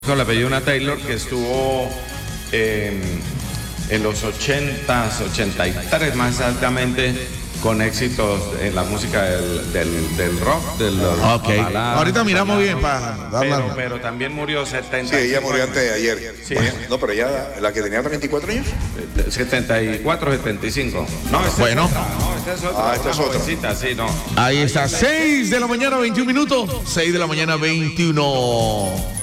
Le pedí una Taylor que estuvo en los 80s, 83 más exactamente, con éxitos en la música del rock, Ok, ahorita miramos bien para darla. Pero también murió 70. Sí, ella murió antes de ayer. Sí. No, pero ella, la que tenía 24 años. 74, 75. No, Bueno. Esta es otra. Esta es otra. Jovencita, sí, no. Ahí está, 6 de la mañana, 21 minutos. 6 de la mañana, 21.